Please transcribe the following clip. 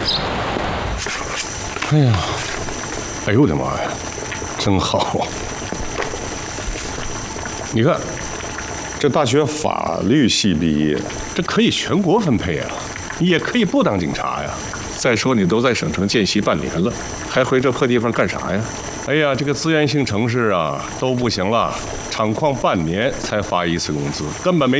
哎呀，哎呦我的妈呀，真好！你看，这大学法律系毕业，这可以全国分配啊，也可以不当警察呀。再说你都在省城见习半年了，还回这破地方干啥呀？哎呀，这个资源性城市啊都不行了，厂矿半年才发一次工资，根本没